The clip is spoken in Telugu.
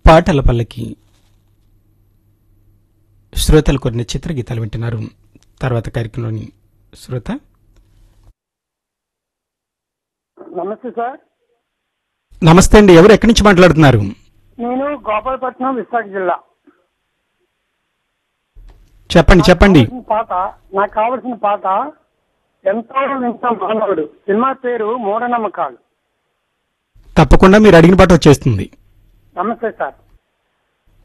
పాటల పల్లకి శ్రోతలు కొన్ని చిత్రగీతాలు వింటున్నారు. తర్వాత కార్యక్రమంలోని శ్రోత. నమస్తే సార్. నమస్తే అండి, ఎవరు ఎక్కడి నుంచి మాట్లాడుతున్నారు? నేను గోపాలపట్నం, విశాఖ జిల్లా. చెప్పండి. నాకు కావలసిన పాట ఎంతో వింత మానవుడు, సినిమా పేరు మూఢనమ్మకాలు. తప్పకుండా మీరు అడిగిన పాట వచ్చేస్తుంది. నమస్తే సార్.